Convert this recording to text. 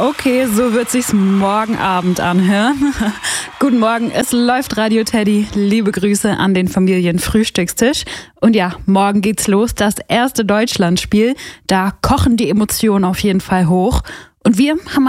Ja, okay, so wird sich's morgen Abend anhören. Guten Morgen, es läuft Radio Teddy. Liebe Grüße an den Familienfrühstückstisch. Und ja, morgen geht's los, das erste Deutschlandspiel. Da kochen die Emotionen auf jeden Fall hoch. Und wir haben